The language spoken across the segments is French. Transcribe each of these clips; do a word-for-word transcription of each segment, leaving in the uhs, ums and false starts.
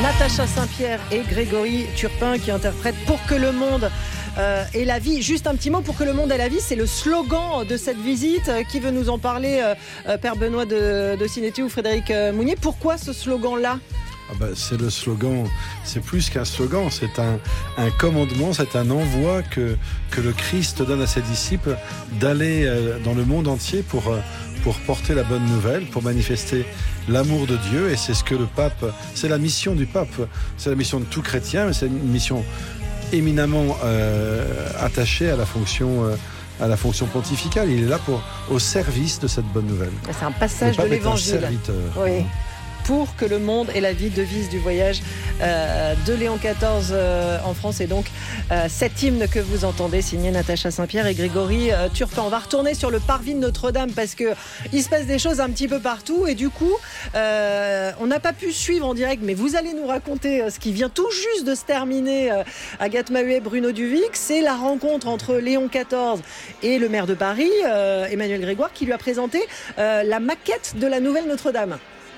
Natacha Saint-Pierre et Grégory Turpin qui interprètent « Pour que le monde euh, ait la vie ». Juste un petit mot, « Pour que le monde ait la vie », c'est le slogan de cette visite. Qui veut nous en parler, euh, Père Benoît de, de Sinéty ou Frédéric Mounier? Pourquoi ce slogan-là? Ah bah, c'est le slogan, c'est plus qu'un slogan, c'est un, un commandement, c'est un envoi que, que le Christ donne à ses disciples d'aller euh, dans le monde entier pour, euh, pour porter la bonne nouvelle, pour manifester l'amour de Dieu. Et c'est ce que le pape, c'est la mission du pape, c'est la mission de tout chrétien, mais c'est une mission éminemment euh, attachée à la fonction euh, à la fonction pontificale. Il est là pour, au service de cette bonne nouvelle. C'est un passage de l'Évangile. Oui. Pour que le monde ait la vie, devise du voyage euh, de Léon quatorze euh, en France. Et donc, euh, cet hymne que vous entendez, signé Natacha Saint-Pierre et Grégory euh, Turpin. On va retourner sur le parvis de Notre-Dame parce qu'il se passe des choses un petit peu partout. Et du coup, euh, on n'a pas pu suivre en direct, mais vous allez nous raconter euh, ce qui vient tout juste de se terminer. Euh, Agathe Mahuet, Bruno Duvic, c'est la rencontre entre Léon quatorze et le maire de Paris, euh, Emmanuel Grégoire, qui lui a présenté euh, la maquette de la nouvelle Notre-Dame.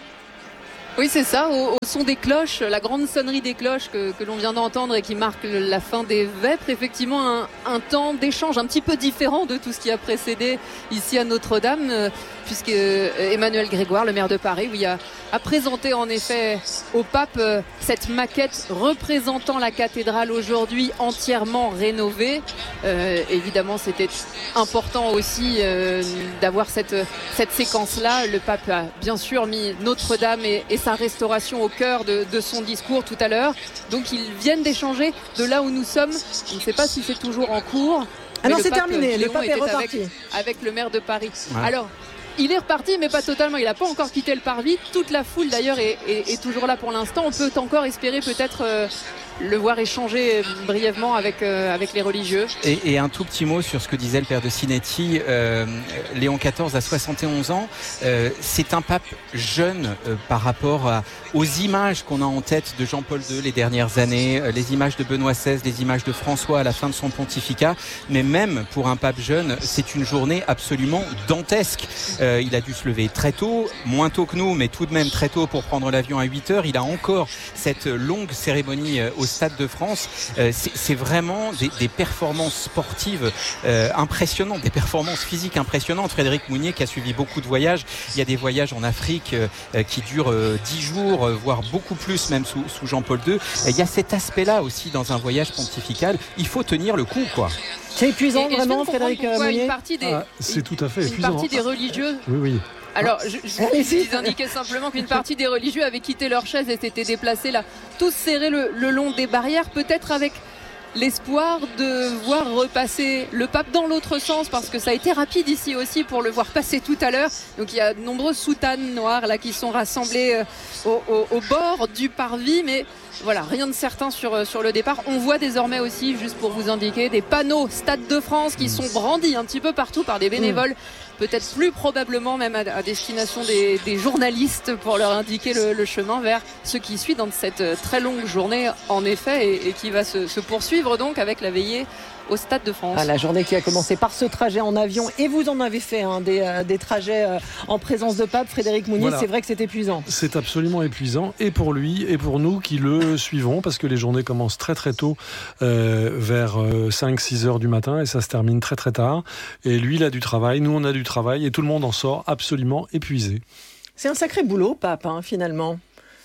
Oui, c'est ça, au, au son des cloches, la grande sonnerie des cloches que, que l'on vient d'entendre et qui marque la fin des vêpres. Effectivement, un, un temps d'échange un petit peu différent de tout ce qui a précédé ici à Notre-Dame, puisque Emmanuel Grégoire, le maire de Paris, oui, a, a présenté en effet au pape cette maquette représentant la cathédrale aujourd'hui entièrement rénovée. Euh, évidemment, c'était important aussi euh, d'avoir cette, cette séquence-là. Le pape a bien sûr mis Notre-Dame et, et sa restauration au cœur de, de son discours tout à l'heure. Donc ils viennent d'échanger de là où nous sommes. Je ne sais pas si c'est toujours en cours. Ah non, c'est terminé, le pape est reparti. Avec, avec le maire de Paris. Ouais. Alors, il est reparti, mais pas totalement. Il n'a pas encore quitté le parvis. Toute la foule, d'ailleurs, est, est, est toujours là pour l'instant. On peut encore espérer peut-être euh, le voir échanger brièvement avec, euh, avec les religieux. Et, et un tout petit mot sur ce que disait le père de Sinéty. Euh, Léon quatorze a soixante et onze ans. Euh, c'est un pape jeune euh, par rapport à, aux images qu'on a en tête de Jean-Paul deux les dernières années, euh, les images de Benoît seize, les images de François à la fin de son pontificat. Mais même pour un pape jeune, c'est une journée absolument dantesque. Euh, il a dû se lever très tôt, moins tôt que nous, mais tout de même très tôt pour prendre l'avion à huit heures. Il a encore cette longue cérémonie euh, au Stade de France. Euh, c'est, c'est vraiment des, des performances sportives euh, impressionnantes, des performances physiques impressionnantes. Frédéric Mounier qui a suivi beaucoup de voyages. Il y a des voyages en Afrique euh, qui durent euh, dix jours, euh, voire beaucoup plus même sous, sous Jean-Paul deux. Et il y a cet aspect-là aussi dans un voyage pontifical. Il faut tenir le coup, quoi. C'est épuisant, et, et vraiment, Frédéric Mounier. Ah, c'est tout à fait une épuisant. Une partie des religieux. Oui, oui. Alors, je, je, je vous indiquais simplement qu'une partie des religieux avaient quitté leur chaise et s'étaient déplacés là, tous serrés le, le long des barrières, peut-être avec l'espoir de voir repasser le pape dans l'autre sens, parce que ça a été rapide ici aussi pour le voir passer tout à l'heure. Donc il y a de nombreuses soutanes noires là qui sont rassemblées euh, au, au, au bord du parvis, mais voilà, rien de certain sur, sur le départ. On voit désormais aussi, juste pour vous indiquer, des panneaux Stade de France qui sont brandis un petit peu partout par des bénévoles, mmh. peut-être plus probablement même à, à destination des, des journalistes pour leur indiquer le, le chemin vers ce qui suit dans cette très longue journée en effet, et, et qui va se, se poursuivre donc avec la veillée au Stade de France. Ah, la journée qui a commencé par ce trajet en avion, et vous en avez fait hein, des, euh, des trajets euh, en présence de pape. Frédéric Mounier, voilà. C'est vrai que c'est épuisant. C'est absolument épuisant, et pour lui et pour nous qui le suivons, parce que les journées commencent très très tôt, euh, vers euh, cinq six heures du matin, et ça se termine très très tard. Et lui, il a du travail, nous on a du travail, et tout le monde en sort absolument épuisé. C'est un sacré boulot, pape, hein, finalement.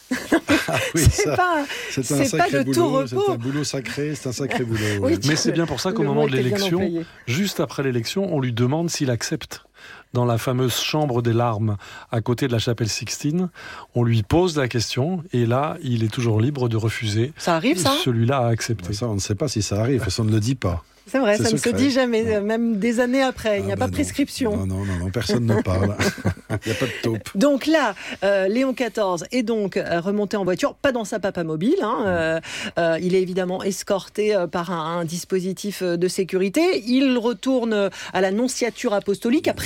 Ah oui, c'est ça, pas, c'est c'est un sacré pas de boulot, tout repos. C'est un boulot sacré, c'est un sacré boulot. Ouais. Oui, mais c'est bien pour ça qu'au moment de l'élection, juste après l'élection, on lui demande s'il accepte. Dans la fameuse chambre des larmes à côté de la chapelle Sixtine, on lui pose la question et là, il est toujours libre de refuser. Ça arrive, ça ? Celui-là a accepté. Ça, on ne sait pas si ça arrive, ça ne le dit pas. C'est vrai, c'est ça secret. ne se dit jamais, non. Même des années après. Il ah n'y a bah pas de prescription. Non, non, non, non, personne ne parle. Il n'y a pas de taupe. Donc là, euh, Léon quatorze est donc euh, remonté en voiture, pas dans sa papamobile. Hein, euh, euh, il est évidemment escorté euh, par un, un dispositif de sécurité. Il retourne à la nonciature apostolique, a priori.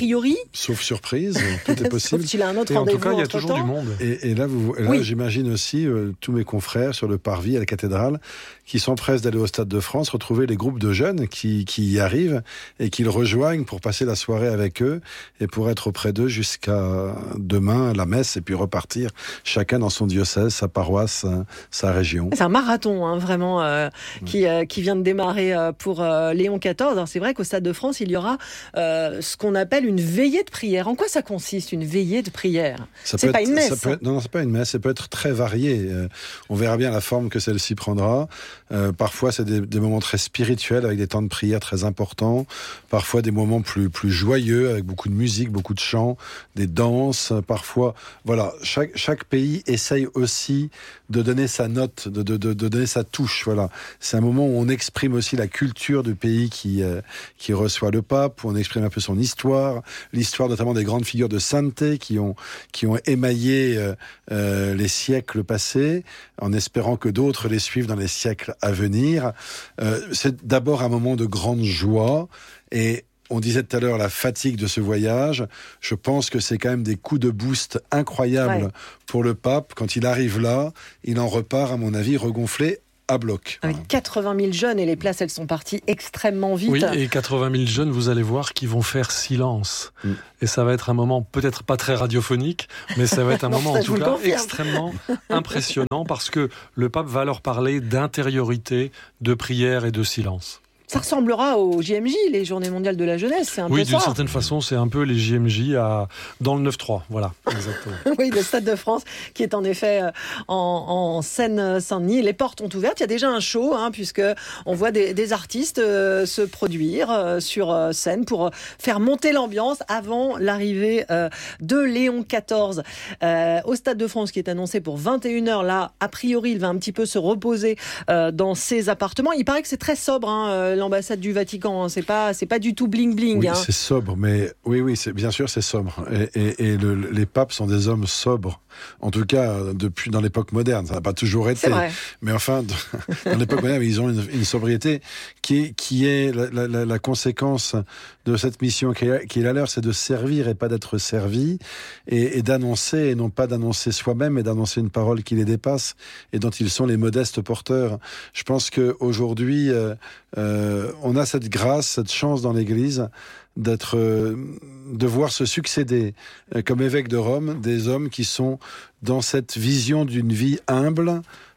priori. Sauf surprise, tout est possible. Sauf s'il a un autre et rendez-vous. En tout cas, il y a toujours temps. du monde. Et, et là, vous, là oui. j'imagine aussi euh, tous mes confrères sur le parvis à la cathédrale qui s'empressent d'aller au Stade de France, retrouver les groupes de jeunes qui, qui y arrivent et qui le rejoignent pour passer la soirée avec eux et pour être auprès d'eux jusqu'à demain, la messe, et puis repartir chacun dans son diocèse, sa paroisse, sa région. C'est un marathon, hein, vraiment, euh, oui. qui, euh, qui vient de démarrer euh, pour euh, Léon quatorze. Alors, c'est vrai qu'au Stade de France, il y aura euh, ce qu'on appelle une veillée de prière. En quoi ça consiste, une veillée de prière ? Ça C'est pas être, une messe. Ça peut être, non, non, c'est pas une messe. Ça peut être très varié. Euh, on verra bien la forme que celle-ci prendra. Euh, parfois, c'est des, des moments très spirituels avec des temps de prière très importants. Parfois, des moments plus, plus joyeux avec beaucoup de musique, beaucoup de chants, des danses. Parfois, voilà, chaque, chaque pays essaye aussi de donner sa note, de, de, de, de donner sa touche. Voilà. C'est un moment où on exprime aussi la culture du pays qui, euh, qui reçoit le pape, où on exprime un peu son histoire, l'histoire notamment des grandes figures de sainteté qui ont, qui ont émaillé euh, euh, les siècles passés, en espérant que d'autres les suivent dans les siècles à venir. Euh, c'est d'abord un moment de grande joie, et on disait tout à l'heure la fatigue de ce voyage. Je pense que c'est quand même des coups de boost incroyables ouais. pour le pape. Quand il arrive là, il en repart, à mon avis, regonflé à bloc. Avec quatre-vingt mille jeunes, et les places, elles sont parties extrêmement vite. Oui, et quatre-vingt mille jeunes, vous allez voir, qui vont faire silence. Mm. Et ça va être un moment peut-être pas très radiophonique, mais ça va être un non, moment en tout cas extrêmement impressionnant, parce que le pape va leur parler d'intériorité, de prière et de silence. Ça ressemblera aux J M J, les Journées mondiales de la jeunesse, c'est un oui, peu ça. Oui, d'une certaine façon, c'est un peu les J M J à... dans le neuf trois, voilà, exactement. Oui, le Stade de France, qui est en effet en, en Seine-Saint-Denis. Les portes ont ouvert, il y a déjà un show, hein, puisque on voit des, des artistes euh, se produire euh, sur euh, scène pour euh, faire monter l'ambiance avant l'arrivée euh, de Léon quatorze euh, au Stade de France, qui est annoncé pour vingt et une heures. Là, a priori, il va un petit peu se reposer euh, dans ses appartements. Il paraît que c'est très sobre, hein, l'ambassade du Vatican, c'est pas, c'est pas du tout bling bling. Oui, hein. c'est sobre, mais oui, oui, c'est, bien sûr, c'est sobre. Et, et, et le, les papes sont des hommes sobres. En tout cas, depuis dans l'époque moderne, ça n'a pas toujours été. Mais enfin, dans l'époque moderne, ils ont une, une sobriété qui est, qui est la, la, la conséquence de cette mission qui est, qui est la leur, c'est de servir et pas d'être servi, et, et d'annoncer, et non pas d'annoncer soi-même, mais d'annoncer une parole qui les dépasse et dont ils sont les modestes porteurs. Je pense qu'aujourd'hui, euh, euh, on a cette grâce, cette chance dans l'Église d'être, euh, de voir se succéder euh, comme évêques de Rome des hommes qui sont dans cette vision d'une vie humble,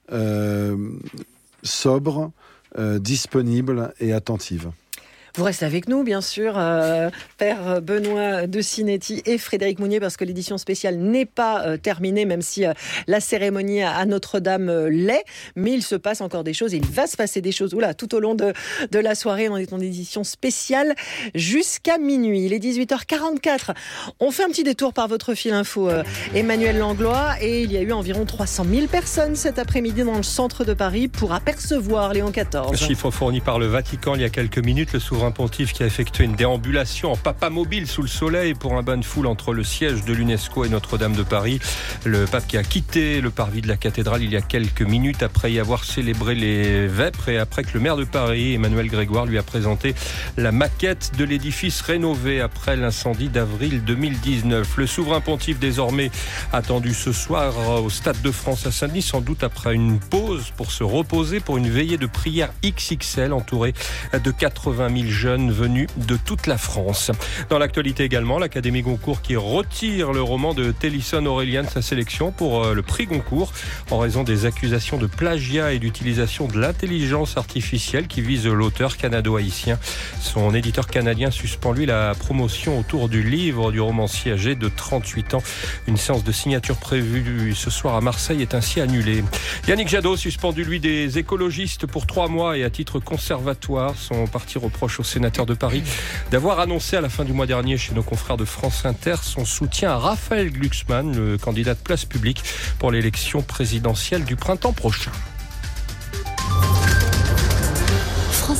euh, sobre, euh, disponible et attentive. Vous restez avec nous, bien sûr, euh, Père Benoît de Sinetti et Frédéric Mounier, parce que l'édition spéciale n'est pas euh, terminée, même si euh, la cérémonie à Notre-Dame euh, l'est. Mais il se passe encore des choses, il va se passer des choses oula, tout au long de, de la soirée. On est en édition spéciale jusqu'à minuit. Il est dix-huit heures quarante-quatre. On fait un petit détour par votre fil info, euh, Emmanuel Langlois. Et il y a eu environ trois cent mille personnes cet après-midi dans le centre de Paris pour apercevoir Léon quatorze. Chiffre fourni par le Vatican il y a quelques minutes. Le souverain pontife qui a effectué une déambulation en papamobile sous le soleil pour un bain de foule entre le siège de l'UNESCO et Notre-Dame de Paris. Le pape qui a quitté le parvis de la cathédrale il y a quelques minutes après y avoir célébré les vêpres et après que le maire de Paris, Emmanuel Grégoire, lui a présenté la maquette de l'édifice rénové après l'incendie d'avril deux mille dix-neuf. Le souverain pontife désormais attendu ce soir au Stade de France à Saint-Denis, sans doute après une pause pour se reposer pour une veillée de prière X X L entourée de quatre-vingt mille jeunes venus de toute la France. Dans l'actualité également, l'Académie Goncourt qui retire le roman de Télisson Aurélien de sa sélection pour le prix Goncourt en raison des accusations de plagiat et d'utilisation de l'intelligence artificielle qui visent l'auteur canado-haïtien. Son éditeur canadien suspend lui la promotion autour du livre du romancier âgé de trente-huit ans. Une séance de signature prévue ce soir à Marseille est ainsi annulée. Yannick Jadot suspendu lui des écologistes pour trois mois et à titre conservatoire. Son parti reproche au sénateur de Paris d'avoir annoncé à la fin du mois dernier chez nos confrères de France Inter son soutien à Raphaël Glucksmann, le candidat de Place Publique pour l'élection présidentielle du printemps prochain. France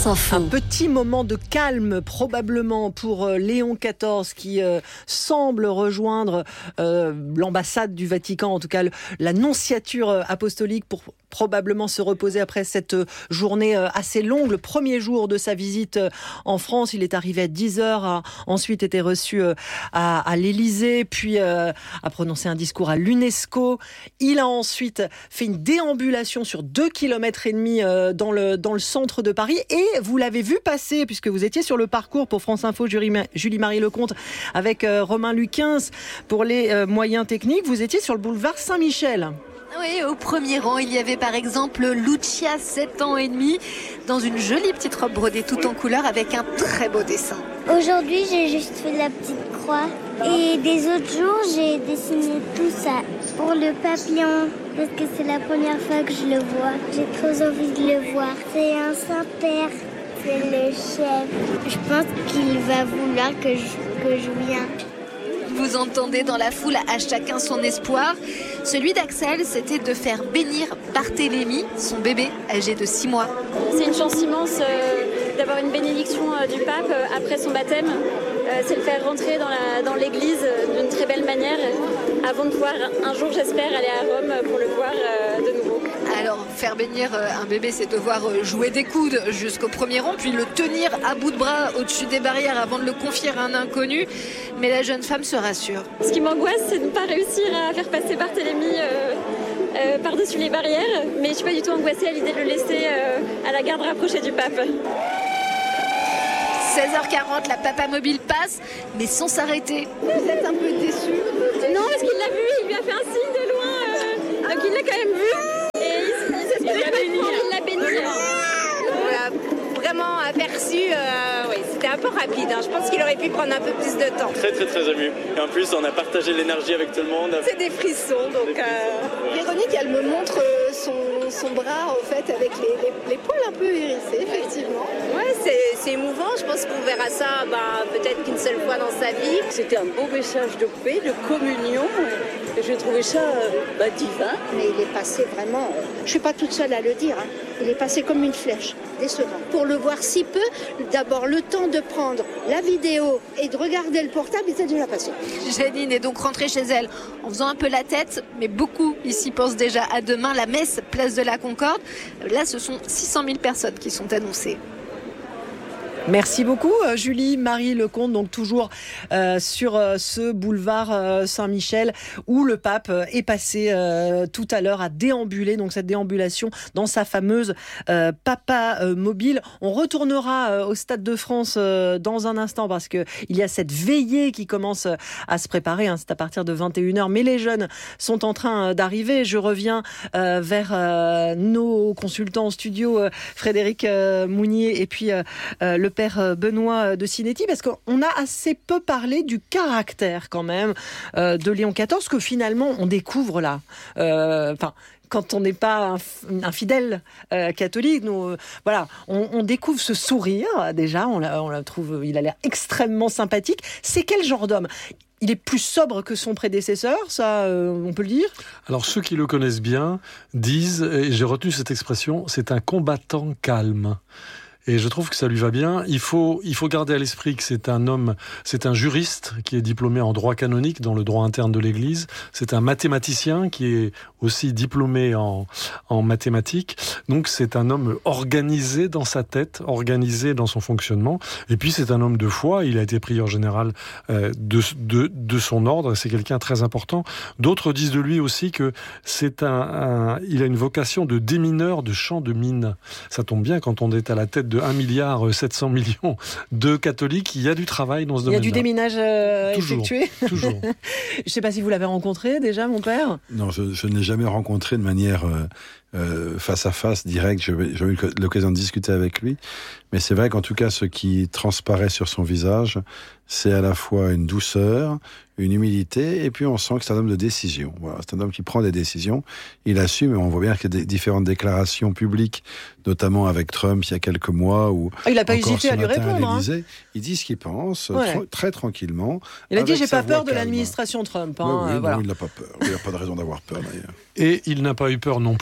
France Info. Un petit moment de calme probablement pour Léon quatorze qui euh, semble rejoindre euh, l'ambassade du Vatican, en tout cas la nonciature apostolique pour probablement se reposer après cette journée assez longue. Le premier jour de sa visite en France, il est arrivé à dix heures, a ensuite été reçu à, à l'Élysée, puis euh, a prononcé un discours à l'UNESCO. Il a ensuite fait une déambulation sur deux kilomètres et demi euh, dans le, dans le centre de Paris. Et vous l'avez vu passer, puisque vous étiez sur le parcours pour France Info, Julie-Marie Lecomte, avec euh, Romain Luquins pour les euh, moyens techniques. Vous étiez sur le boulevard Saint-Michel. Oui, au premier rang, il y avait par exemple Lucia, sept ans et demi, dans une jolie petite robe brodée tout en couleur avec un très beau dessin. Aujourd'hui, j'ai juste fait la petite croix. Et des autres jours, j'ai dessiné tout ça pour le papillon, parce que c'est la première fois que je le vois. J'ai trop envie de le voir. C'est un Saint-Père, c'est le chef. Je pense qu'il va vouloir que je, que je vienne. Vous entendez dans la foule à chacun son espoir. Celui d'Axel, c'était de faire bénir Barthélemy, son bébé âgé de six mois. C'est une chance immense euh, d'avoir une bénédiction euh, du pape euh, après son baptême. Euh, c'est le faire rentrer dans, la, dans l'église euh, d'une très belle manière euh, avant de pouvoir un jour, j'espère, aller à Rome pour le voir euh, de nouveau. Alors, faire bénir euh, un bébé, c'est devoir euh, jouer des coudes jusqu'au premier rang, puis le tenir à bout de bras au-dessus des barrières avant de le confier à un inconnu. Mais la jeune femme se rassure. Ce qui m'angoisse, c'est de ne pas réussir à faire passer Barthélemy euh, euh, par-dessus les barrières. Mais je ne suis pas du tout angoissée à l'idée de le laisser euh, à la garde rapprochée du pape. seize heures quarante, la papa mobile passe, mais sans s'arrêter. Vous êtes un peu déçue? Non, parce qu'il l'a vu, il lui a fait un signe de loin, euh, donc il l'a quand même vu. Et il, il s'est béni. Il l'a béni. On l'a vraiment aperçu, euh, oui, c'était un peu rapide. Hein. Je pense qu'il aurait pu prendre un peu plus de temps. Très très très ému. Et en plus, on a partagé l'énergie avec tout le monde. C'est des frissons, donc... Des frissons. Euh... Véronique, elle me montre son, son bras, en fait, avec les, les, les poils un peu hérissés, effectivement. Ouais, c'est, c'est émouvant. Je pense qu'on verra ça bah, peut-être qu'une seule fois dans sa vie. C'était un beau message de paix, de communion. Et j'ai trouvé ça bah, divin. Mais il est passé vraiment... Je ne suis pas toute seule à le dire. Hein. Il est passé comme une flèche, décevant. Pour le voir si peu, d'abord le temps de prendre la vidéo et de regarder le portable, il était déjà passé. Janine est donc rentrée chez elle en faisant un peu la tête, mais beaucoup ici pensent déjà à demain, la messe, place de la Concorde. Là, ce sont six cent mille personnes qui sont annoncées. Merci beaucoup Julie-Marie Lecomte, donc toujours euh, sur euh, ce boulevard euh, Saint-Michel où le pape euh, est passé euh, tout à l'heure à déambuler, donc cette déambulation dans sa fameuse euh, papa euh, mobile. On retournera euh, au Stade de France euh, dans un instant parce que il y a cette veillée qui commence à se préparer, hein, c'est à partir de vingt et une heures, mais les jeunes sont en train d'arriver. Je reviens euh, vers euh, nos consultants en studio, euh, Frédéric euh, Mounier et puis euh, euh, le père Benoît de Sinetti, parce qu'on a assez peu parlé du caractère quand même euh, de Léon quatorze, que finalement on découvre là. Euh, enfin, quand on n'est pas un, un fidèle euh, catholique, nous, euh, voilà, on, on découvre ce sourire déjà. On la, on la trouve, il a l'air extrêmement sympathique. C'est quel genre d'homme ? Il est plus sobre que son prédécesseur, ça, euh, on peut le dire ? Alors, ceux qui le connaissent bien disent, et j'ai retenu cette expression, c'est un combattant calme. Et je trouve que ça lui va bien. Il faut, il faut garder à l'esprit que c'est un homme, c'est un juriste qui est diplômé en droit canonique dans le droit interne de l'Église. C'est un mathématicien qui est aussi diplômé en, en mathématiques. Donc c'est un homme organisé dans sa tête, organisé dans son fonctionnement. Et puis c'est un homme de foi. Il a été prieur général euh, de, de, de son ordre. C'est quelqu'un très important. D'autres disent de lui aussi que c'est un, un, il a une vocation de démineur de champs de mines. Ça tombe bien quand on est à la tête de un milliard sept cents millions de catholiques, il y a du travail dans ce domaine-là. Il y a du déminage euh, toujours, effectué. Toujours. Je ne sais pas si vous l'avez rencontré déjà, mon père. Non, je, je ne l'ai jamais rencontré de manière euh, euh, face à face, directe. J'ai eu l'occasion de discuter avec lui. Mais c'est vrai qu'en tout cas, ce qui transparaît sur son visage, c'est à la fois une douceur, une humilité, et puis on sent que c'est un homme de décision. Voilà, c'est un homme qui prend des décisions. Il assume, et on voit bien qu'il y a des différentes déclarations publiques, notamment avec Trump il y a quelques mois, où ah, il n'a pas hésité à lui répondre. À hein. Il dit ce qu'il pense, ouais. tr- très tranquillement. Il a dit j'ai pas peur de calme. l'administration Trump. Hein, oui, oui, euh, voilà. non, il n'a pas peur. Il n'a pas de raison d'avoir peur d'ailleurs. Et il n'a pas eu peur non plus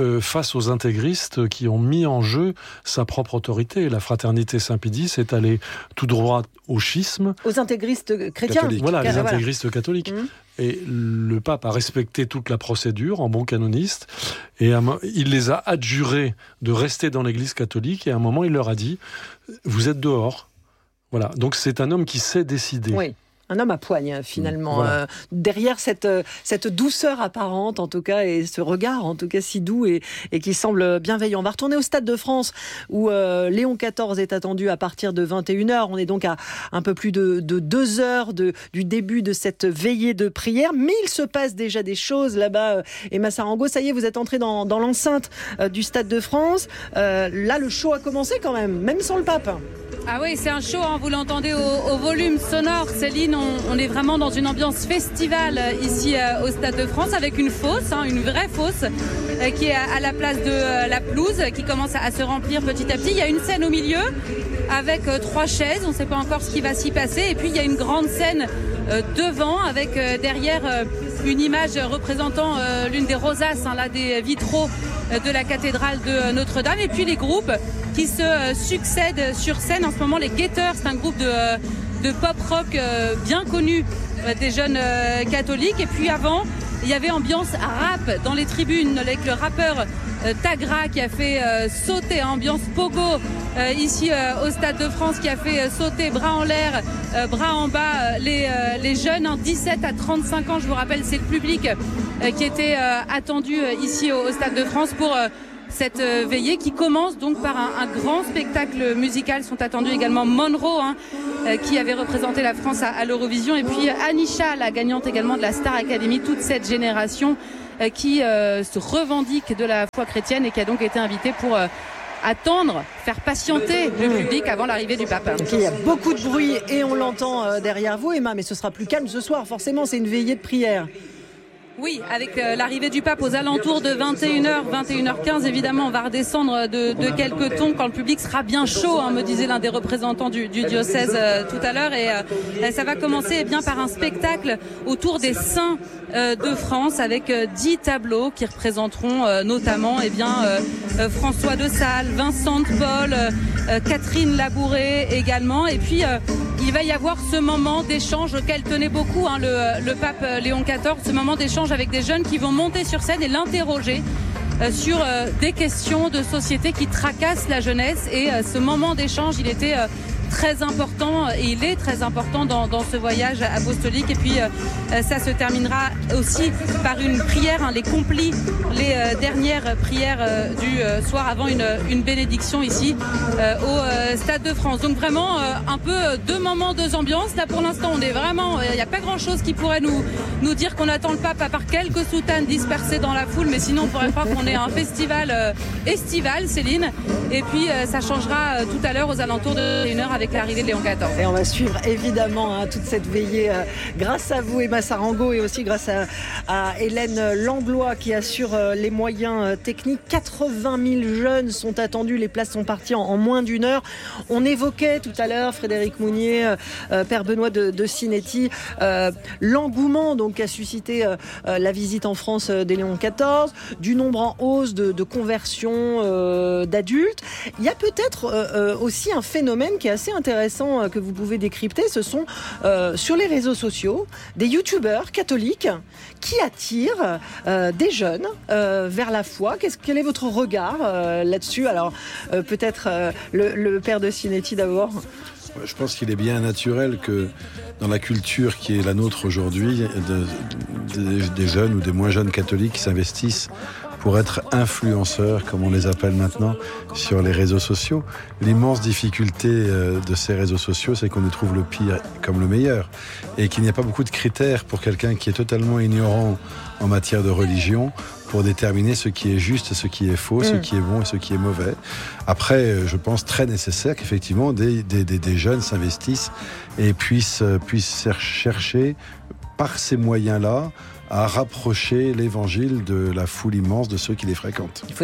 euh, face aux intégristes qui ont mis en jeu sa propre autorité. La fraternité Saint-Pédis est allée tout droit au schisme. Aux intégristes chrétiens. Catholiques. Voilà, les voilà. intégristes catholiques. Mmh. Et le pape a respecté toute la procédure en bon canoniste et il les a adjurés de rester dans l'église catholique et à un moment il leur a dit « vous êtes dehors ». Voilà, donc c'est un homme qui sait décider. Oui. Un homme à poigne, finalement. Voilà. Euh, derrière cette, cette douceur apparente, en tout cas, et ce regard, en tout cas, si doux et, et qui semble bienveillant. On va retourner au Stade de France, où euh, Léon quatorze est attendu à partir de vingt et une heures. On est donc à un peu plus de, de deux heures de, du début de cette veillée de prière. Mais il se passe déjà des choses là-bas. Emma Sarango, ça y est, vous êtes entrée dans, dans l'enceinte euh, du Stade de France. Euh, là, le show a commencé quand même, même sans le pape. Ah oui, c'est un show, hein, vous l'entendez au, au volume sonore. Céline, on, on est vraiment dans une ambiance festivale ici euh, au Stade de France avec une fosse, hein, une vraie fosse euh, qui est à, à la place de euh, la pelouse qui commence à, à se remplir petit à petit. Il y a une scène au milieu avec euh, trois chaises, on ne sait pas encore ce qui va s'y passer. Et puis il y a une grande scène euh, devant avec euh, derrière euh, une image représentant euh, l'une des rosaces, hein, là, des vitraux euh, de la cathédrale de Notre-Dame. Et puis les groupes qui se euh, succèdent sur scène. En ce moment, les Gators, c'est un groupe de, euh, de pop-rock euh, bien connu euh, des jeunes euh, catholiques. Et puis avant, il y avait ambiance rap dans les tribunes avec le rappeur euh, Tagra qui a fait euh, sauter, hein, ambiance pogo euh, ici euh, au Stade de France, qui a fait euh, sauter bras en l'air, euh, bras en bas euh, les, euh, les jeunes, hein, dix-sept à trente-cinq ans, je vous rappelle, c'est le public euh, qui était euh, attendu euh, ici au, au Stade de France pour euh, cette euh, veillée qui commence donc par un, un grand spectacle musical. Sont attendus également Monroe, hein, euh, qui avait représenté la France à, à l'Eurovision, et puis Anisha, la gagnante également de la Star Academy, toute cette génération euh, qui euh, se revendique de la foi chrétienne et qui a donc été invitée pour euh, attendre, faire patienter le public avant l'arrivée du pape. Okay, il y a beaucoup de bruit et on l'entend euh, derrière vous, Emma, mais ce sera plus calme ce soir, forcément, c'est une veillée de prière. Oui, avec euh, l'arrivée du pape aux alentours de vingt et une heures, vingt et une heures quinze, évidemment, on va redescendre de, de quelques tons quand le public sera bien chaud, hein, me disait l'un des représentants du, du diocèse euh, tout à l'heure. Et euh, ça va commencer eh bien par un spectacle autour des saints euh, de France avec euh, dix tableaux qui représenteront euh, notamment eh bien, euh, euh, François de Sales, Vincent de Paul, euh, Catherine Labouré également. Et puis, euh, il va y avoir ce moment d'échange auquel tenait beaucoup, hein, le, le pape Léon quatorze, ce moment d'échange avec des jeunes qui vont monter sur scène et l'interroger euh, sur euh, des questions de société qui tracassent la jeunesse. Et euh, ce moment d'échange, il était euh, très important et il est très important dans, dans ce voyage apostolique. Et puis euh, ça se terminera aussi par une prière, hein, les complis, les euh, dernières prières euh, du euh, soir avant une, une bénédiction ici euh, au euh, Stade de France. Donc vraiment euh, un peu deux moments, deux ambiances. Là pour l'instant on est vraiment, il euh, n'y a pas grand chose qui pourrait nous, nous dire qu'on attend le pape à part quelques soutanes dispersées dans la foule, mais sinon on pourrait croire qu'on est un festival euh, estival, Céline. Et puis euh, ça changera euh, tout à l'heure aux alentours de une heure avec l'arrivée de Léon quatorze. Et on va suivre évidemment, hein, toute cette veillée euh, grâce à vous, Emma Sarango, et aussi grâce à, à Hélène Langlois qui assure euh, les moyens euh, techniques. quatre-vingt mille jeunes sont attendus, les places sont parties en, en moins d'une heure. On évoquait tout à l'heure, Frédéric Mounier, euh, Père Benoît de, de Sinetti, euh, l'engouement donc qu'a suscité euh, la visite en France euh, des Léon quatorze, du nombre en hausse de, de conversions euh, d'adultes. Il y a peut-être euh, aussi un phénomène qui est assez intéressant euh, que vous pouvez décrypter. Ce sont euh, sur les réseaux sociaux des youtubeurs catholiques qui attirent euh, des jeunes euh, vers la foi. Qu'est-ce, quel est votre regard euh, là-dessus? Alors euh, peut-être euh, le, le père de Sinetti d'abord. Je pense qu'il est bien naturel que dans la culture qui est la nôtre aujourd'hui, de, de, des jeunes ou des moins jeunes catholiques qui s'investissent pour être influenceurs, comme on les appelle maintenant, sur les réseaux sociaux. L'immense difficulté de ces réseaux sociaux, c'est qu'on y trouve le pire comme le meilleur, et qu'il n'y a pas beaucoup de critères pour quelqu'un qui est totalement ignorant en matière de religion pour déterminer ce qui est juste et ce qui est faux, mmh. ce qui est bon et ce qui est mauvais. Après, je pense très nécessaire qu'effectivement des, des, des, des jeunes s'investissent et puissent, puissent chercher par ces moyens-là à rapprocher l'évangile de la foule immense de ceux qui les fréquentent. Il faudrait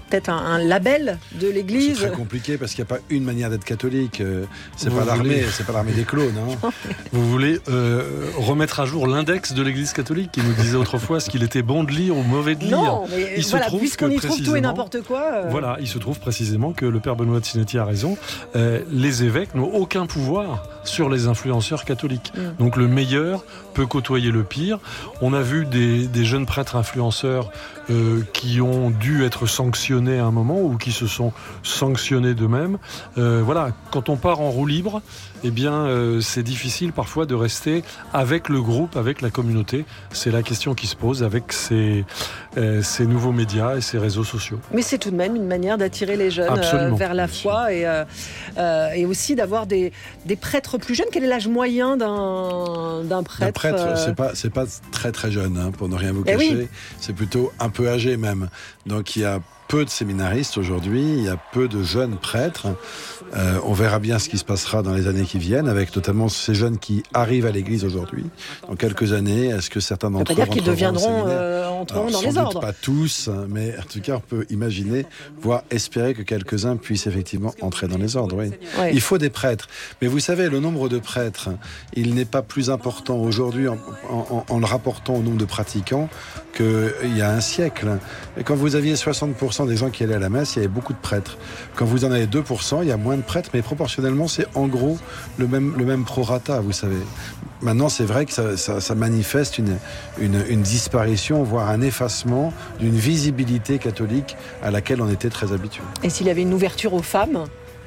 peut-être un, un label de l'Église. C'est très compliqué parce qu'il n'y a pas une manière d'être catholique. C'est Vous pas l'armée, voulez... c'est pas l'armée des clones. Hein. Vous voulez euh, remettre à jour l'index de l'Église catholique qui nous disait autrefois ce qu'il était bon de lire ou mauvais de lire. Non, mais il voilà, se trouve puisqu'on que y trouve tout et n'importe quoi. Euh... Voilà, il se trouve précisément que le père Benoît de Sinetti a raison. Euh, les évêques n'ont aucun pouvoir sur les influenceurs catholiques. Mm. Donc le meilleur peut côtoyer le pire. On a vu des, des jeunes prêtres influenceurs euh, qui ont dû être sanctionnés à un moment ou qui se sont sanctionnés d'eux-mêmes. Euh, voilà, quand on part en roue libre, eh bien, euh, c'est difficile parfois de rester avec le groupe, avec la communauté. C'est la question qui se pose avec ces, euh, ces nouveaux médias et ces réseaux sociaux. Mais c'est tout de même une manière d'attirer les jeunes euh, vers la foi et, euh, euh, et aussi d'avoir des, des prêtres plus jeunes. Quel est l'âge moyen d'un, d'un prêtre? Un prêtre, euh... c'est pas, c'est pas très très jeune, hein, pour ne rien vous cacher. Oui. C'est plutôt un peu âgé même. Donc il y a peu de séminaristes aujourd'hui, il y a peu de jeunes prêtres. Euh, on verra bien ce qui se passera dans les années qui viennent, avec notamment ces jeunes qui arrivent à l'église aujourd'hui. Dans quelques années, est-ce que certains d'entre eux rentreront qu'ils deviendront euh, entreront dans les ordres? Sans doute pas tous, mais en tout cas, on peut imaginer, voire espérer que quelques-uns puissent effectivement entrer dans les ordres. Oui. Oui. Il faut des prêtres. Mais vous savez, le nombre de prêtres, il n'est pas plus important aujourd'hui en, en, en le rapportant au nombre de pratiquants qu'il y a un siècle. Et quand vous aviez soixante pour cent des gens qui allaient à la messe, il y avait beaucoup de prêtres. Quand vous en avez deux pour cent, il y a moins de prêtres, mais proportionnellement, c'est en gros le même, le même prorata, vous savez. Maintenant, c'est vrai que ça, ça, ça manifeste une, une, une disparition, voire un effacement d'une visibilité catholique à laquelle on était très habitué. Et s'il y avait une ouverture aux femmes ?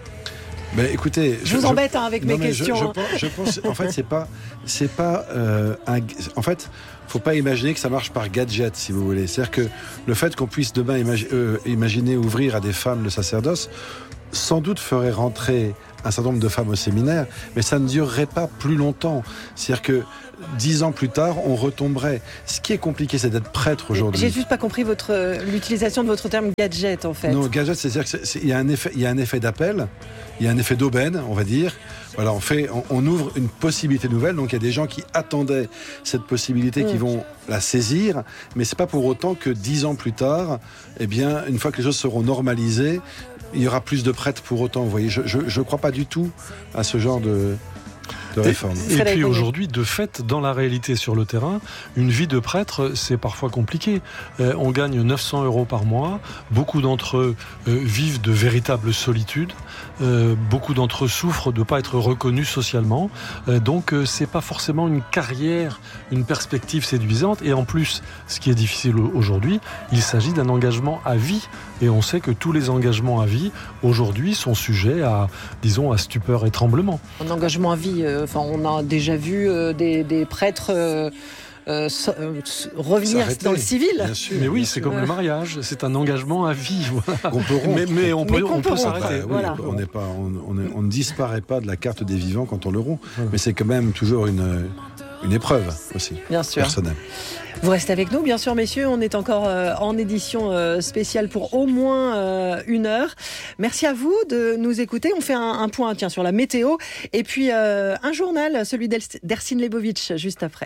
Ben, écoutez, je, je vous embête hein, avec non, mes questions. Je, je, pense, je pense, en fait, c'est pas, c'est pas euh, un, en fait, faut pas imaginer que ça marche par gadget, si vous voulez. C'est-à-dire que le fait qu'on puisse demain imagi- euh, imaginer ouvrir à des femmes le sacerdoce, sans doute ferait rentrer un certain nombre de femmes au séminaire, mais ça ne durerait pas plus longtemps. C'est-à-dire que dix ans plus tard, on retomberait. Ce qui est compliqué, c'est d'être prêtre aujourd'hui. J'ai juste pas compris votre, l'utilisation de votre terme gadget, en fait. Non, gadget, c'est-à-dire qu'il y a un effet, il y a un effet d'appel, il y a un effet d'aubaine, on va dire. Voilà, on fait, on, on ouvre une possibilité nouvelle. Donc il y a des gens qui attendaient cette possibilité, mmh. qui vont la saisir, mais c'est pas pour autant que dix ans plus tard, eh bien, une fois que les choses seront normalisées, il y aura plus de prêtres pour autant. Vous voyez, je, je, je crois pas du tout à ce genre de. De réforme. Et, et puis aujourd'hui, de fait, dans la réalité sur le terrain, une vie de prêtre, c'est parfois compliqué. Euh, on gagne neuf cents euros par mois. Beaucoup d'entre eux euh, vivent de véritable solitude. Euh, beaucoup d'entre eux souffrent de ne pas être reconnus socialement. Euh, donc, euh, c'est pas forcément une carrière, une perspective séduisante. Et en plus, ce qui est difficile aujourd'hui, il s'agit d'un engagement à vie. Et on sait que tous les engagements à vie, aujourd'hui, sont sujets à, disons, à stupeur et tremblement. Un engagement à vie, euh, enfin, on a déjà vu euh, des, des prêtres euh, euh, euh, revenir dans le civil. Bien sûr, mais oui, bien c'est sûr. comme le mariage, c'est un engagement à vie. Voilà. On peut rompre. Mais, mais on peut, mais on peut rompre. s'arrêter. Bah, oui, voilà. on, n'est pas, on, on, est, on ne disparaît pas de la carte des vivants quand on le rompt. Voilà. Mais c'est quand même toujours une, une épreuve aussi, bien sûr. Personnelle. Vous restez avec nous, bien sûr, messieurs. On est encore euh, en édition euh, spéciale pour au moins euh, une heure. Merci à vous de nous écouter. On fait un, un point tiens, sur la météo. Et puis, euh, un journal, celui d'Ercine Lebovitch, juste après.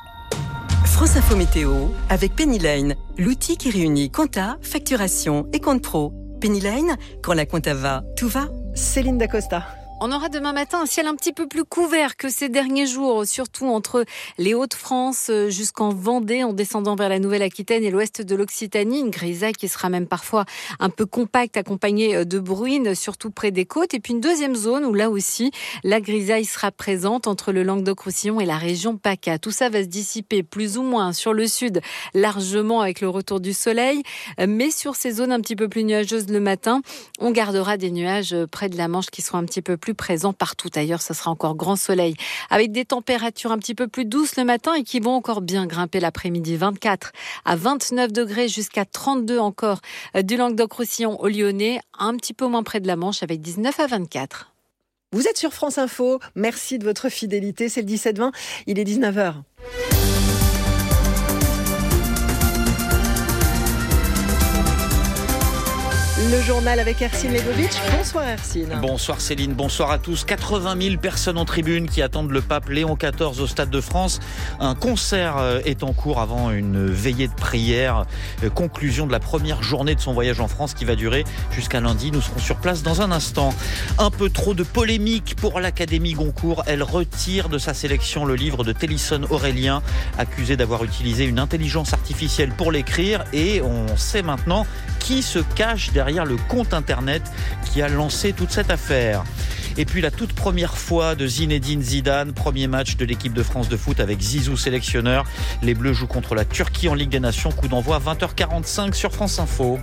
France Info Météo, avec Penny Lane, l'outil qui réunit compta, facturation et compte pro. Penny Lane, quand la compta va, tout va. Céline Dacosta. On aura demain matin un ciel un petit peu plus couvert que ces derniers jours, surtout entre les Hauts-de-France jusqu'en Vendée, en descendant vers la Nouvelle-Aquitaine et l'ouest de l'Occitanie. Une grisaille qui sera même parfois un peu compacte, accompagnée de bruines, surtout près des côtes. Et puis une deuxième zone où là aussi, la grisaille sera présente entre le Languedoc-Roussillon et la région PACA. Tout ça va se dissiper plus ou moins sur le sud, largement avec le retour du soleil. Mais sur ces zones un petit peu plus nuageuses le matin, on gardera des nuages près de la Manche qui seront un petit peu plus présent partout ailleurs, ça sera encore grand soleil avec des températures un petit peu plus douces le matin et qui vont encore bien grimper l'après-midi. Vingt-quatre à vingt-neuf degrés jusqu'à trente-deux encore du Languedoc-Roussillon au Lyonnais, un petit peu moins près de la Manche avec dix-neuf à vingt-quatre. Vous êtes sur France Info, merci de votre fidélité, c'est le dix-sept vingt, il est dix-neuf heures. Le journal avec Ercine Leibovitch. Bonsoir Ercine. Bonsoir Céline, bonsoir à tous. quatre-vingt mille personnes en tribune qui attendent le pape Léon quatorze au Stade de France. Un concert est en cours avant une veillée de prière. Conclusion de la première journée de son voyage en France qui va durer jusqu'à lundi. Nous serons sur place dans un instant. Un peu trop de polémique pour l'Académie Goncourt. Elle retire de sa sélection le livre de Télisson Aurélien, accusé d'avoir utilisé une intelligence artificielle pour l'écrire. Et on sait maintenant qui se cache derrière le compte internet qui a lancé toute cette affaire. Et puis la toute première fois de Zinedine Zidane, premier match de l'équipe de France de foot avec Zizou sélectionneur. Les Bleus jouent contre la Turquie en Ligue des Nations, coup d'envoi vingt heures quarante-cinq sur France Info.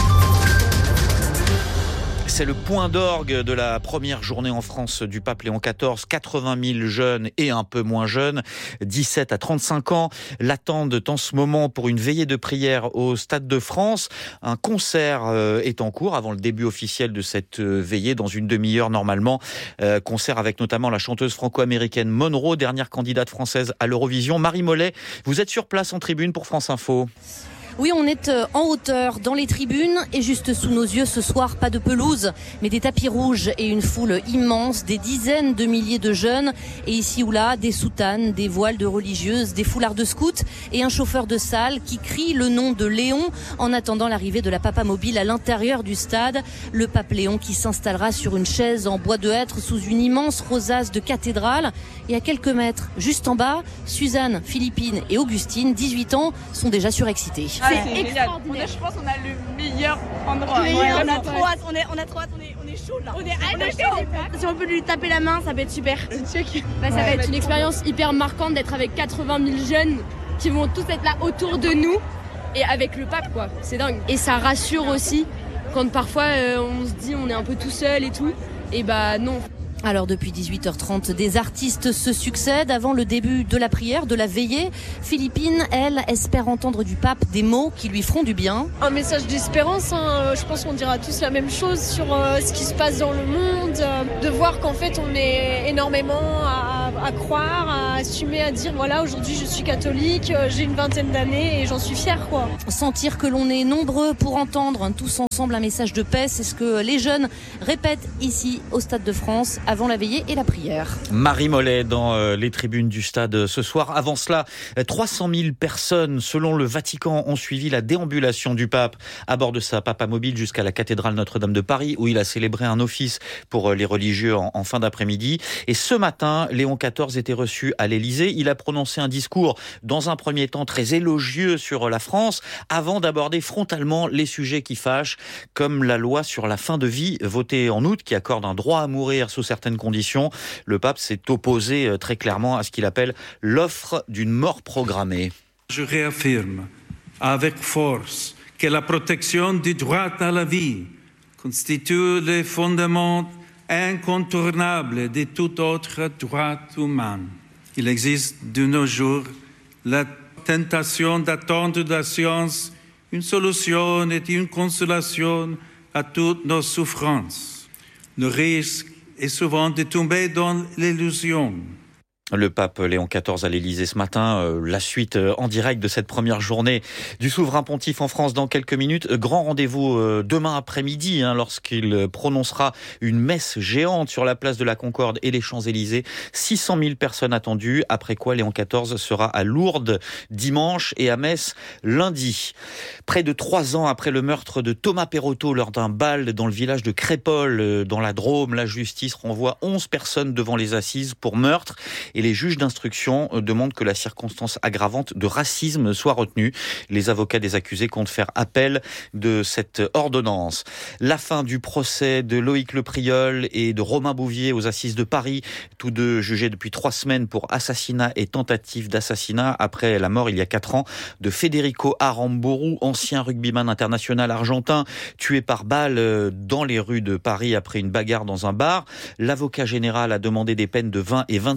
C'est le point d'orgue de la première journée en France du pape Léon quatorze. quatre-vingt mille jeunes et un peu moins jeunes, dix-sept à trente-cinq ans, l'attendent en ce moment pour une veillée de prière au Stade de France. Un concert est en cours avant le début officiel de cette veillée dans une demi-heure normalement. Euh, concert avec notamment la chanteuse franco-américaine Monroe, dernière candidate française à l'Eurovision. Marie Mollet, vous êtes sur place en tribune pour France Info. Oui, on est en hauteur dans les tribunes et juste sous nos yeux ce soir, pas de pelouse, mais des tapis rouges et une foule immense, des dizaines de milliers de jeunes et ici ou là des soutanes, des voiles de religieuses, des foulards de scouts et un chauffeur de salle qui crie le nom de Léon en attendant l'arrivée de la papa mobile à l'intérieur du stade. Le pape Léon qui s'installera sur une chaise en bois de hêtre sous une immense rosace de cathédrale et à quelques mètres, juste en bas, Suzanne, Philippine et Augustine, dix-huit ans, sont déjà surexcités. Ah, c'est extraordinaire. Je pense qu'on a le meilleur endroit. Ouais, ouais, on a trop hâte, on est, on a trop hâte, on est, on est chaud là. On est, on est chaud. Si on peut lui taper la main, ça va être super. Bah, ça va être une expérience hyper marquante d'être avec quatre-vingt mille jeunes qui vont tous être là autour de nous et avec le pape quoi. C'est dingue. Et ça rassure aussi quand parfois euh, on se dit on est un peu tout seul et tout. Et bah non. Alors depuis dix-huit heures trente, des artistes se succèdent avant le début de la prière, de la veillée. Philippine, elle, espère entendre du pape des mots qui lui feront du bien. Un message d'espérance, hein. Je pense qu'on dira tous la même chose sur euh, ce qui se passe dans le monde, euh, de voir qu'en fait on est énormément à, à croire, à assumer, à dire voilà aujourd'hui je suis catholique, euh, j'ai une vingtaine d'années et j'en suis fière quoi. Sentir que l'on est nombreux pour entendre tous ensemble un message de paix, c'est ce que les jeunes répètent ici au Stade de France avant la veillée et la prière. Marie Mollet dans euh, les tribunes du stade ce soir. Avant cela, trois cent mille personnes, selon le Vatican, ont suivi la déambulation du pape à bord de sa papa mobile jusqu'à la cathédrale Notre-Dame de Paris, où il a célébré un office pour les religieux en, en fin d'après-midi. Et ce matin, Léon quatorze était reçu à l'Élysée. Il a prononcé un discours, dans un premier temps très élogieux sur la France, avant d'aborder frontalement les sujets qui fâchent, comme la loi sur la fin de vie, votée en août, qui accorde un droit à mourir sous certaines conditions. Le pape s'est opposé très clairement à ce qu'il appelle l'offre d'une mort programmée. Je réaffirme avec force que la protection du droit à la vie constitue le fondement incontournable de tout autre droit humain. Il existe de nos jours la tentation d'attendre de la science une solution et une consolation à toutes nos souffrances. Le risque est souvent de tomber dans l'illusion. Le pape Léon quatorze à l'Élysée ce matin, euh, la suite euh, en direct de cette première journée du souverain pontife en France dans quelques minutes. Grand rendez-vous euh, demain après-midi hein, lorsqu'il prononcera une messe géante sur la place de la Concorde et les Champs-Élysées. six cent mille personnes attendues, après quoi Léon quatorze sera à Lourdes dimanche et à Metz lundi. Près de trois ans après le meurtre de Thomas Perrotto lors d'un bal dans le village de Crépol, euh, dans la Drôme, la justice renvoie onze personnes devant les assises pour meurtre. Et les juges d'instruction demandent que la circonstance aggravante de racisme soit retenue. Les avocats des accusés comptent faire appel de cette ordonnance. La fin du procès de Loïc Lepriol et de Romain Bouvier aux assises de Paris, tous deux jugés depuis trois semaines pour assassinat et tentative d'assassinat après la mort il y a quatre ans de Federico Aramburu, ancien rugbyman international argentin, tué par balle dans les rues de Paris après une bagarre dans un bar. L'avocat général a demandé des peines de vingt et vingt-sept ans de prison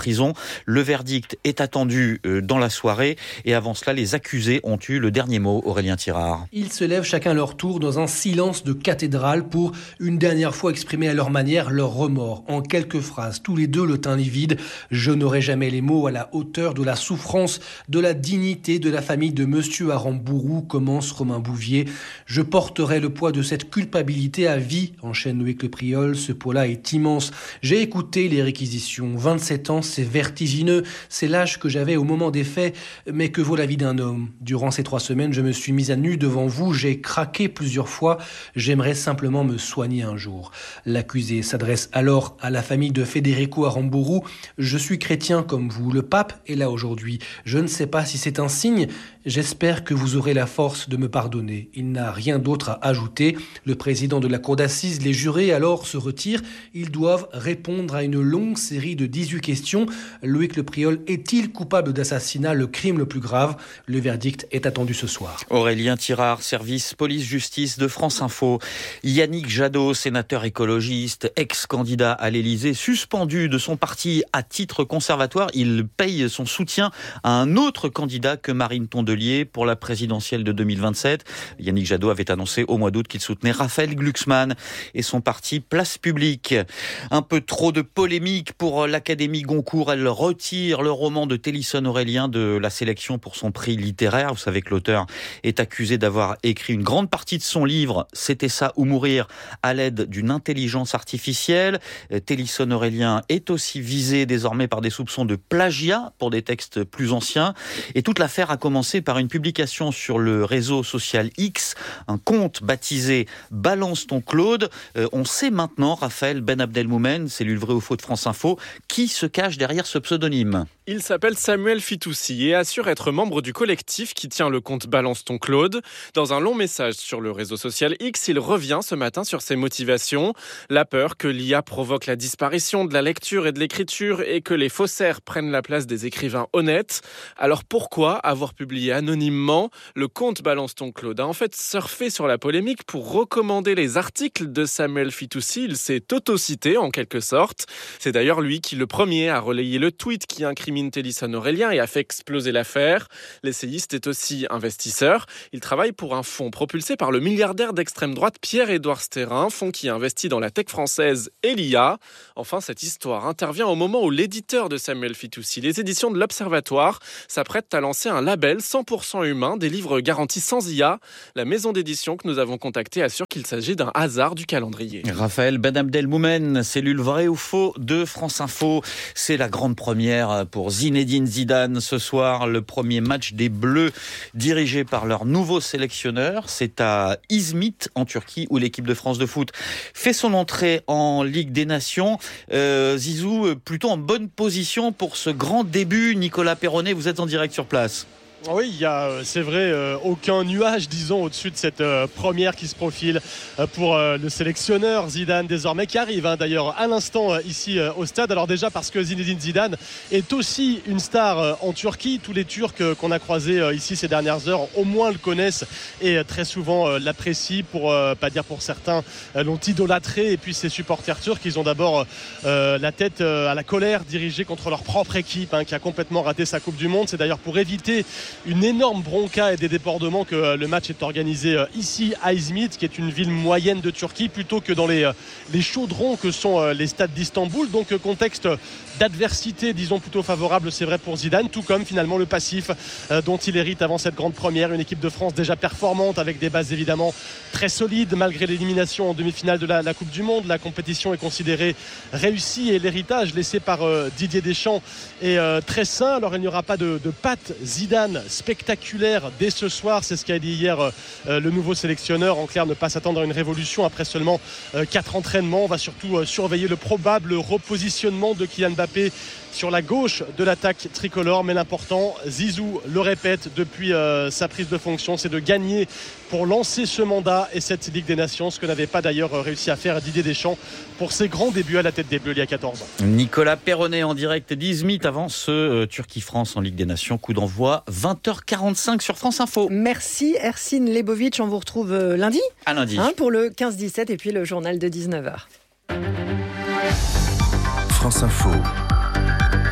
prison. Le verdict est attendu dans la soirée et avant cela, les accusés ont eu le dernier mot. Aurélien Tirard. Ils se lèvent chacun leur tour dans un silence de cathédrale pour une dernière fois exprimer à leur manière leur remords. En quelques phrases, tous les deux le teint livide. Je n'aurai jamais les mots à la hauteur de la souffrance, de la dignité de la famille de Monsieur Aramburu, commence Romain Bouvier. Je porterai le poids de cette culpabilité à vie, enchaîne Loïc Le Priol. Ce poids-là est immense. J'ai écouté les réquisitions. vingt-sept ans, c'est vertigineux. C'est l'âge que j'avais au moment des faits, mais que vaut la vie d'un homme. Durant ces trois semaines, je me suis mise à nu devant vous. J'ai craqué plusieurs fois. J'aimerais simplement me soigner un jour. L'accusé s'adresse alors à la famille de Federico Aramburu. Je suis chrétien comme vous. Le pape est là aujourd'hui. Je ne sais pas si c'est un signe. J'espère que vous aurez la force de me pardonner. Il n'a rien d'autre à ajouter. Le président de la cour d'assises, les jurés alors se retirent. Ils doivent répondre à une longue série de dix-huit questions. Loïc Le Priol est-il coupable d'assassinat, le crime le plus grave? Le verdict est attendu ce soir. Aurélien Tirard, service police-justice de France Info. Yannick Jadot, sénateur écologiste, ex-candidat à l'Élysée, suspendu de son parti à titre conservatoire. Il paye son soutien à un autre candidat que Marine Tondelier pour la présidentielle de deux mille vingt-sept. Yannick Jadot avait annoncé au mois d'août qu'il soutenait Raphaël Glucksmann et son parti Place Publique. Un peu trop de polémique pour l'Académie Goncourt. Elle retire le roman de Télisson Aurélien de la sélection pour son prix littéraire. Vous savez que l'auteur est accusé d'avoir écrit une grande partie de son livre « C'était ça ou mourir » à l'aide d'une intelligence artificielle. Télisson Aurélien est aussi visé désormais par des soupçons de plagiat pour des textes plus anciens. Et toute l'affaire a commencé par une publication sur le réseau social X, un compte baptisé « Balance ton Claude ». Euh, on sait maintenant, Raphaël Ben Abdelmoumen, cellule vrai ou faux de France Info, qui se cache derrière ce pseudonyme. Il s'appelle Samuel Fitoussi et assure être membre du collectif qui tient le compte Balance ton Claude. Dans un long message sur le réseau social X, il revient ce matin sur ses motivations. La peur que l'I A provoque la disparition de la lecture et de l'écriture et que les faussaires prennent la place des écrivains honnêtes. Alors pourquoi avoir publié anonymement? Le compte Balance ton Claude a en fait surfé sur la polémique pour recommander les articles de Samuel Fitoussi. Il s'est auto-cité en quelque sorte. C'est d'ailleurs lui qui le premier a relayé le tweet qui incrimine Télisson Aurélien et a fait exploser l'affaire. L'essayiste est aussi investisseur. Il travaille pour un fonds propulsé par le milliardaire d'extrême droite Pierre-Édouard Stérin, fonds qui investit dans la tech française et l'I A. Enfin, cette histoire intervient au moment où l'éditeur de Samuel Fitoussi, les éditions de l'Observatoire, s'apprête à lancer un label cent pour cent humain, des livres garantis sans I A. La maison d'édition que nous avons contactée assure qu'il s'agit d'un hasard du calendrier. Raphaël Ben Abdelmoumen, cellule vrai ou faux de France Info. C'est la grande première pour Zinedine Zidane ce soir. Le premier match des Bleus dirigé par leur nouveau sélectionneur. C'est à İzmit en Turquie où l'équipe de France de foot fait son entrée en Ligue des Nations. Euh, Zizou, plutôt en bonne position pour ce grand début. Nicolas Perronnet, vous êtes en direct sur place. Oui, il y a, c'est vrai, euh, aucun nuage, disons, au-dessus de cette euh, première qui se profile euh, pour euh, le sélectionneur Zidane désormais, qui arrive hein, d'ailleurs à l'instant euh, ici euh, au stade. Alors déjà parce que Zinedine Zidane est aussi une star euh, en Turquie. Tous les Turcs euh, qu'on a croisés euh, ici ces dernières heures, au moins le connaissent et euh, très souvent euh, l'apprécient, pour euh, pas dire pour certains, euh, l'ont idolâtré. Et puis ces supporters turcs, ils ont d'abord euh, la tête euh, à la colère, dirigée contre leur propre équipe hein, qui a complètement raté sa Coupe du Monde. C'est d'ailleurs pour éviter une énorme bronca et des débordements que le match est organisé ici à İzmit, qui est une ville moyenne de Turquie, plutôt que dans les, les chaudrons que sont les stades d'Istanbul. Donc contexte d'adversité, disons, plutôt favorable, c'est vrai pour Zidane, tout comme finalement le passif dont il hérite avant cette grande première. Une équipe de France déjà performante, avec des bases évidemment très solides malgré l'élimination en demi-finale de la, la Coupe du Monde. La compétition est considérée réussie et l'héritage laissé par euh, Didier Deschamps est euh, très sain. Alors il n'y aura pas de, de patte Zidane spectaculaire dès ce soir, c'est ce qu'a dit hier euh, le nouveau sélectionneur. En clair, ne pas s'attendre à une révolution après seulement euh, quatre entraînements. On va surtout euh, surveiller le probable repositionnement de Kylian Mbappé sur la gauche de l'attaque tricolore. Mais l'important, Zizou le répète depuis euh, sa prise de fonction, c'est de gagner pour lancer ce mandat et cette Ligue des Nations, ce que n'avait pas d'ailleurs réussi à faire Didier Deschamps pour ses grands débuts à la tête des Bleus il y a quatorze ans. Nicolas Perronnet en direct d'Izmit avant ce euh, Turquie-France en Ligue des Nations. Coup d'envoi vingt heures quarante-cinq sur France Info. Merci Ersin Lebovic, on vous retrouve lundi, à lundi. Hein, pour le quinze dix-sept et puis le journal de dix-neuf heures. France Info.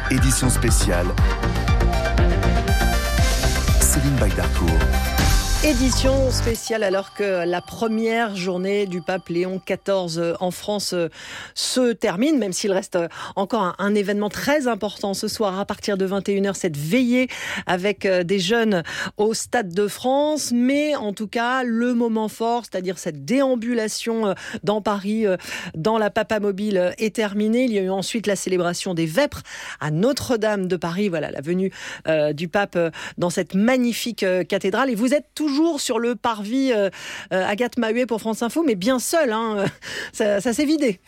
édition spéciale. Céline Bagdarcourt. Édition spéciale alors que la première journée du pape Léon quatorze en France se termine, même s'il reste encore un, un événement très important ce soir à partir de vingt et une heures, cette veillée avec des jeunes au Stade de France. Mais en tout cas, le moment fort, c'est-à-dire cette déambulation dans Paris, dans la Papamobile, est terminée. Il y a eu ensuite la célébration des Vêpres à Notre-Dame de Paris. Voilà la venue euh, du pape dans cette magnifique euh, cathédrale. Et vous êtes toujours Toujours sur le parvis euh, euh, Agathe Mahuet pour France Info, mais bien seul, hein, ça, ça s'est vidé.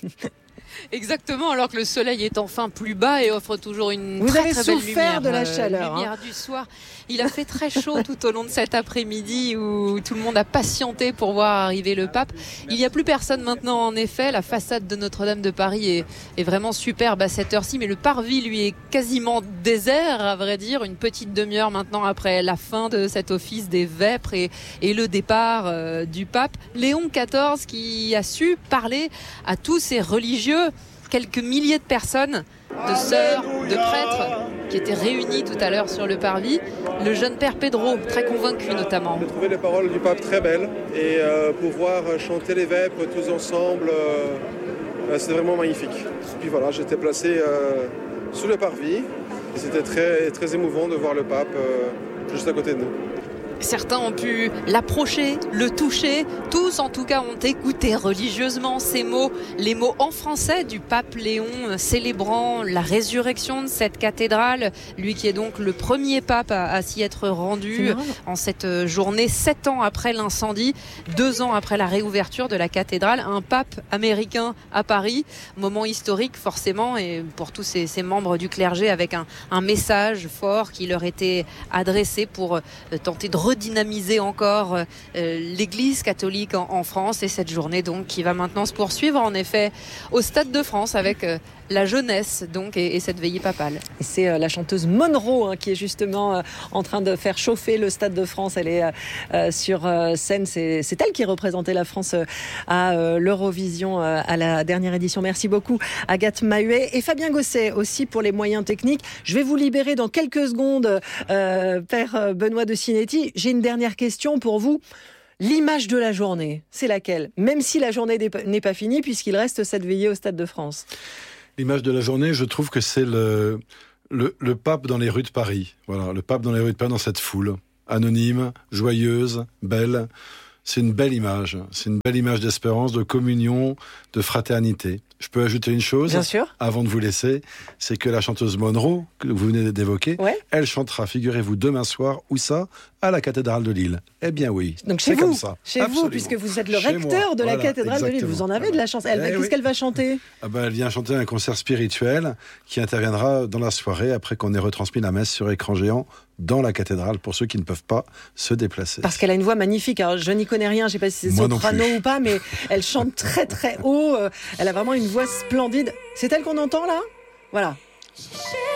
Exactement, alors que le soleil est enfin plus bas et offre toujours une Vous très avez très belle souffert lumière, de la chaleur, euh, lumière hein. du soir. Il a fait très chaud tout au long de cet après-midi où tout le monde a patienté pour voir arriver le pape. Il n'y a plus personne maintenant, en effet. La façade de Notre-Dame de Paris est, est vraiment superbe à cette heure-ci, mais le parvis, lui, est quasiment désert, à vrai dire. Une petite demi-heure maintenant après la fin de cet office des Vêpres et, et le départ euh, du pape. Léon quatorze qui a su parler à tous ces religieux, quelques milliers de personnes, de sœurs, de prêtres qui étaient réunis tout à l'heure sur le parvis. Le jeune père Pedro, très convaincu notamment. J'ai trouvé les paroles du pape très belles et euh, pouvoir chanter les Vêpres tous ensemble, euh, c'est vraiment magnifique. Puis voilà, j'étais placé euh, sous le parvis et c'était très, très émouvant de voir le pape euh, juste à côté de nous. Certains ont pu l'approcher, le toucher. Tous, en tout cas, ont écouté religieusement ces mots, les mots en français du pape Léon, célébrant la résurrection de cette cathédrale. Lui qui est donc le premier pape à, à s'y être rendu en cette journée, sept ans après l'incendie, deux ans après la réouverture de la cathédrale. Un pape américain à Paris, moment historique forcément, et pour tous ces, ces membres du clergé, avec un, un message fort qui leur était adressé pour tenter de redynamiser encore euh, l'Église catholique en, en France. Et cette journée donc qui va maintenant se poursuivre en effet au Stade de France avec euh, la jeunesse donc et, et cette veillée papale. Et c'est euh, la chanteuse Monroe hein, qui est justement euh, en train de faire chauffer le Stade de France. Elle est euh, euh, sur euh, scène. C'est, c'est elle qui représentait la France euh, à euh, l'Eurovision euh, à la dernière édition. Merci beaucoup Agathe Mahuet et Fabien Gosset aussi pour les moyens techniques. Je vais vous libérer dans quelques secondes, euh, Père Benoît de Sinetti. J'ai une dernière question pour vous. L'image de la journée, c'est laquelle ? Même si la journée n'est pas finie, puisqu'il reste cette veillée au Stade de France. L'image de la journée, je trouve que c'est le, le, le pape dans les rues de Paris. Voilà, le pape dans les rues de Paris, dans cette foule, anonyme, joyeuse, belle. C'est une belle image. C'est une belle image d'espérance, de communion, de fraternité. Je peux ajouter une chose, bien sûr, avant de vous laisser, c'est que la chanteuse Monroe, que vous venez d'évoquer, ouais. elle chantera, figurez-vous, demain soir, où ça ? À la cathédrale de Lille. Eh bien oui, donc chez c'est vous, comme ça. Chez Absolument. Vous, puisque vous êtes le chez recteur moi. de la voilà, cathédrale exactement. de Lille. Vous en avez voilà. de la chance. Elle, eh qu'est-ce oui. qu'elle va chanter ? ah ben, Elle vient chanter un concert spirituel qui interviendra dans la soirée après qu'on ait retransmis la messe sur écran géant dans la cathédrale pour ceux qui ne peuvent pas se déplacer. Parce qu'elle a une voix magnifique. Alors, je n'y connais rien, je ne sais pas si c'est Moi soprano ou pas, mais elle chante très très haut. Elle a vraiment une voix splendide. C'est elle qu'on entend là ? Voilà.